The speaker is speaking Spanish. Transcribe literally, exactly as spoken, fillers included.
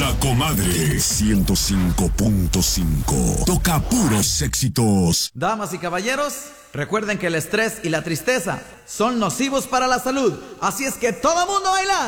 La Comadre ciento cinco punto cinco. Toca puros éxitos. Damas y caballeros, recuerden que el estrés y la tristeza son nocivos para la salud. Así es que todo mundo a bailar.